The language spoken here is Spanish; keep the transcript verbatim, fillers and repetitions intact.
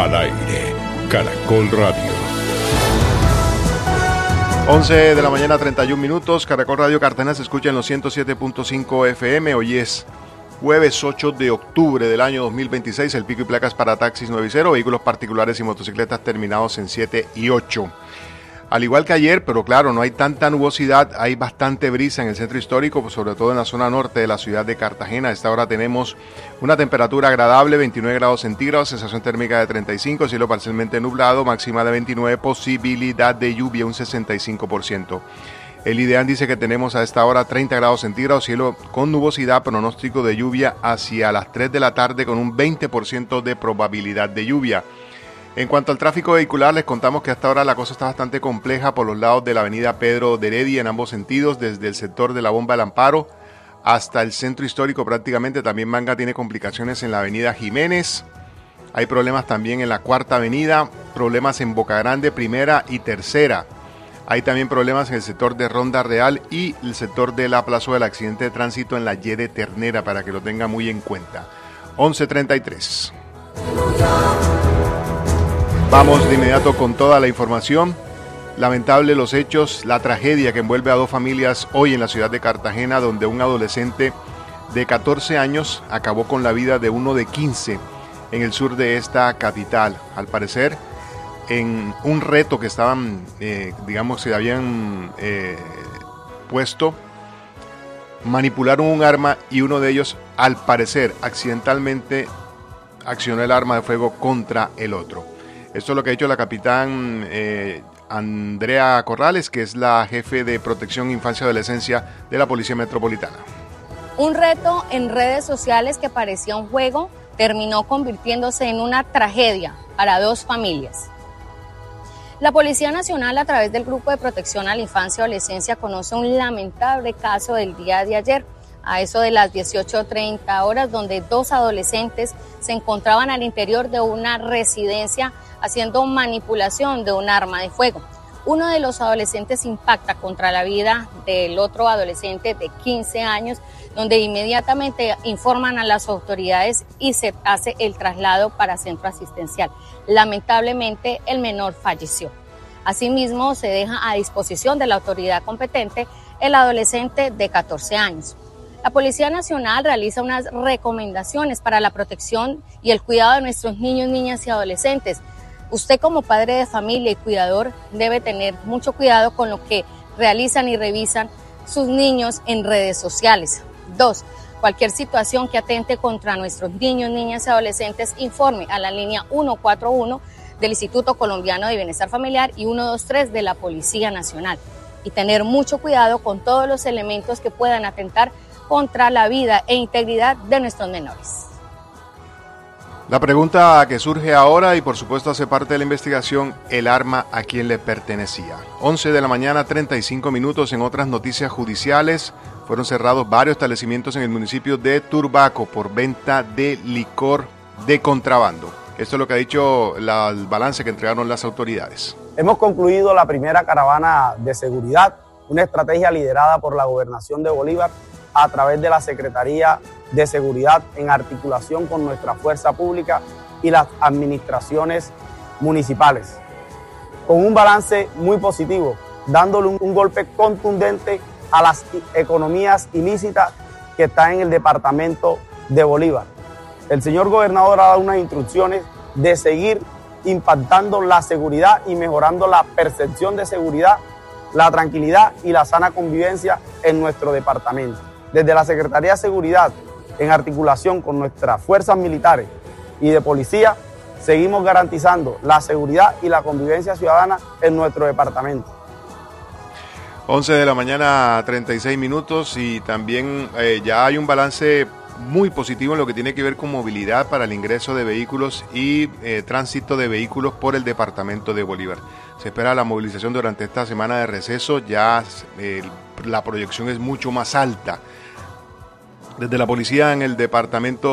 Al aire, Caracol Radio. once de la mañana, treinta y un minutos. Caracol Radio Cartagena se escucha en los ciento siete punto cinco F M. Hoy es jueves ocho de octubre del año dos mil veintiséis. El pico y placas para taxis nueve y cero, vehículos particulares y motocicletas terminados en siete y ocho. Al igual que ayer, pero claro, no hay tanta nubosidad, hay bastante brisa en el centro histórico, sobre todo en la zona norte de la ciudad de Cartagena. A esta hora tenemos una temperatura agradable, veintinueve grados centígrados, sensación térmica de treinta y cinco, cielo parcialmente nublado, máxima de veintinueve, posibilidad de lluvia un sesenta y cinco por ciento. El IDEAN dice que tenemos a esta hora treinta grados centígrados, cielo con nubosidad, pronóstico de lluvia hacia las tres de la tarde con un veinte por ciento de probabilidad de lluvia. En cuanto al tráfico vehicular, les contamos que hasta ahora la cosa está bastante compleja por los lados de la avenida Pedro de Heredia en ambos sentidos, desde el sector de la Bomba del Amparo hasta el centro histórico prácticamente. También Manga tiene complicaciones en la avenida Jiménez. Hay problemas también en la Cuarta Avenida, problemas en Boca Grande, Primera y Tercera. Hay también problemas en el sector de Ronda Real y el sector de la Plaza del Accidente de Tránsito en la Y de Ternera, para que lo tenga muy en cuenta. once treinta y tres. Vamos de inmediato con toda la información. Lamentable los hechos, la tragedia que envuelve a dos familias hoy en la ciudad de Cartagena, donde un adolescente de catorce años acabó con la vida de uno de quince en el sur de esta capital. Al parecer, en un reto que estaban, eh, digamos, se habían eh, puesto, manipularon un arma y uno de ellos, al parecer, accidentalmente accionó el arma de fuego contra el otro. Esto es lo que ha dicho la capitán eh, Andrea Corrales, que es la jefe de protección infancia y adolescencia de la Policía Metropolitana. Un reto en redes sociales que parecía un juego terminó convirtiéndose en una tragedia para dos familias. La Policía Nacional, a través del Grupo de Protección a la Infancia y Adolescencia, conoce un lamentable caso del día de ayer, a eso de las dieciocho treinta horas, donde dos adolescentes se encontraban al interior de una residencia haciendo manipulación de un arma de fuego. Uno de los adolescentes impacta contra la vida del otro adolescente de quince años, donde inmediatamente informan a las autoridades y se hace el traslado para centro asistencial. Lamentablemente, el menor falleció. Asimismo, se deja a disposición de la autoridad competente el adolescente de catorce años. La Policía Nacional realiza unas recomendaciones para la protección y el cuidado de nuestros niños, niñas y adolescentes. Usted, como padre de familia y cuidador, debe tener mucho cuidado con lo que realizan y revisan sus niños en redes sociales. Dos, cualquier situación que atente contra nuestros niños, niñas y adolescentes, informe a la línea ciento cuarenta y uno del Instituto Colombiano de Bienestar Familiar y ciento veintitrés de la Policía Nacional. Y tener mucho cuidado con todos los elementos que puedan atentar contra la vida e integridad de nuestros menores. La pregunta que surge ahora, y por supuesto hace parte de la investigación, el arma a quién le pertenecía. once de la mañana, treinta y cinco minutos. En otras noticias judiciales, fueron cerrados varios establecimientos en el municipio de Turbaco por venta de licor de contrabando. Esto es lo que ha dicho la, el balance que entregaron las autoridades. Hemos concluido la primera caravana de seguridad, una estrategia liderada por la Gobernación de Bolívar a través de la Secretaría de Seguridad en articulación con nuestra fuerza pública y las administraciones municipales, con un balance muy positivo, dándole un, un golpe contundente a las economías ilícitas que están en el departamento de Bolívar. El señor gobernador ha dado unas instrucciones de seguir impactando la seguridad y mejorando la percepción de seguridad, la tranquilidad y la sana convivencia en nuestro departamento. Desde la Secretaría de Seguridad, en articulación con nuestras fuerzas militares y de policía, seguimos garantizando la seguridad y la convivencia ciudadana en nuestro departamento. once de la mañana, treinta y seis minutos, y también eh, ya hay un balance muy positivo en lo que tiene que ver con movilidad para el ingreso de vehículos y eh, tránsito de vehículos por el departamento de Bolívar. Se espera la movilización durante esta semana de receso, ya eh, la proyección es mucho más alta. Desde la policía en el departamento